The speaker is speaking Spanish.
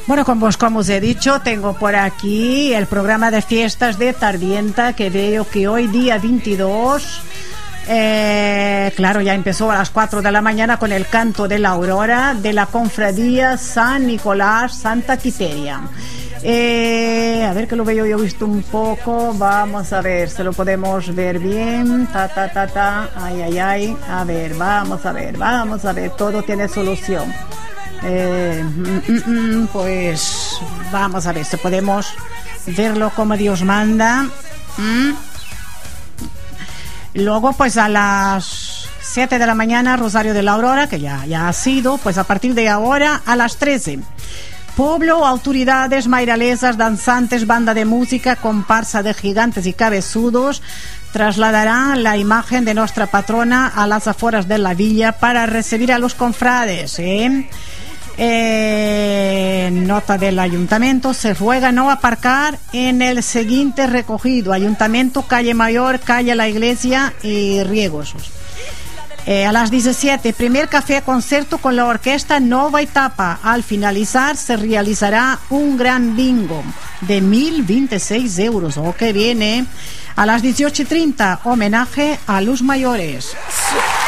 Bueno, como os he dicho, tengo por aquí el programa de fiestas de Tardienta, que veo que hoy día 22, claro, ya empezó a las 4 de la mañana con el canto de la aurora de la cofradía San Nicolás Santa Quiteria. A ver, que lo veo yo visto un poco. Vamos a ver, se lo podemos ver bien. Ay. A ver, vamos a ver. Todo tiene solución. Pues vamos a ver si podemos verlo como Dios manda. Luego, pues a las 7 de la mañana, Rosario de la Aurora, que ya ha sido. Pues a partir de ahora, a las 13. Pueblo, autoridades, mairalesas, danzantes, banda de música, comparsa de gigantes y cabezudos trasladarán la imagen de nuestra patrona a las afueras de la villa para recibir a los confrades. Nota del ayuntamiento: se ruega no aparcar en el siguiente recogido: Ayuntamiento, calle Mayor, calle La Iglesia y Riegosos. A las 17, primer café concierto con la orquesta Nova Etapa. Al finalizar se realizará un gran bingo de 1.026 euros. ¡Oh, qué bien! A las 18:30, homenaje a los mayores.